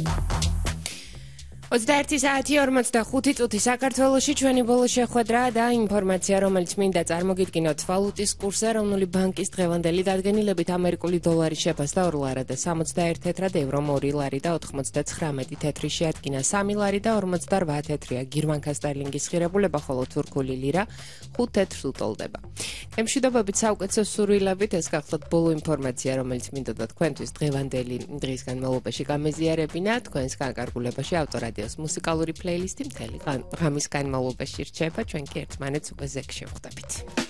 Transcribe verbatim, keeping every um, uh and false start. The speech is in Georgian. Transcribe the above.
ოცდაერთი საათი ორმოცდახუთი წუთი საქართველოში ჩვენი ბოლო შეხვედრა და ინფორმაცია, რომელიც მინდა წარმოგიდგინოთ ვალუტის კურსზე, რომელი ბანკის დღევანდელი დადგენილებით ამერიკული დოლარი შეფასდა ორ ლარა და სამოცდაერთ თეთრად, ევრომ ორი ლარი და ოთხმოცდაცხრამეტი თეთრი შეადგინა სამი ლარი და ორმოცდარვა თეთრია გირვანკა სტერლინგის ღირებულება, ხოლო თურქული ლირა ხუთ თეთრს უტოლდება.Ემშვიდობებით საუკეთესო სურვილებით, ეს გახლავთ ბოლო ინფორმაცია, რომელიც მინდოდა თქვენთვის დღევანდელი დღის განმავლობაში გამეზიარებინა, თქვენს განკარგულებაში ავტორადიოს მუსიკალური პლეილისტი მთელი ღამის განმავლობაში რჩება, ჩვენ კი ერთმანეთს უკვე ზეგ შევხვდებით.